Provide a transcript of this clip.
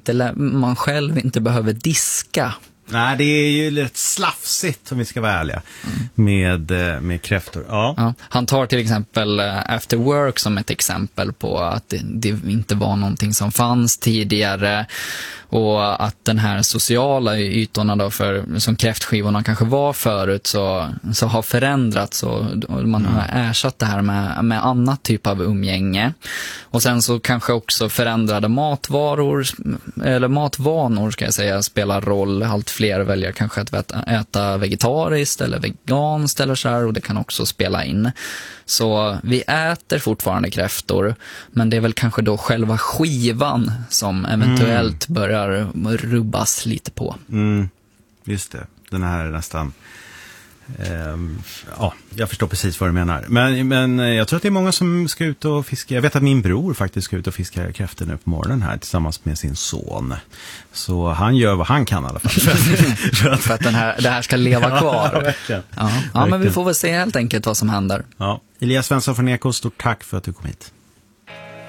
man själv inte behöver diska. Nej, det är ju lite slafsigt om vi ska vara ärliga med kräftor. Ja. Han tar till exempel After Work som ett exempel på att det inte var någonting som fanns tidigare, och att den här sociala ytorna då som kräftskivorna kanske var förut så har förändrats, och man har ersatt det här med annat typ av umgänge. Och sen så kanske också förändrade matvanor ska jag säga spelar roll. Allt fler väljer kanske att äta vegetariskt eller veganskt eller så här, och det kan också spela in. Så vi äter fortfarande kräftor, men det är väl kanske då själva skivan som eventuellt börjar rubbas lite på. Just det, den här nästan jag förstår precis vad du menar. Men jag tror att det är många som ska ut och fiska. Jag vet att min bror faktiskt ska ut och fiska kräftor nu på morgonen här tillsammans med sin son. Så han gör vad han kan i alla fall. för att det här ska leva kvar. Ja, verkligen. Ja, men vi får väl se helt enkelt vad som händer. Ja. Elias Svensson från Eko, stort tack för att du kom hit.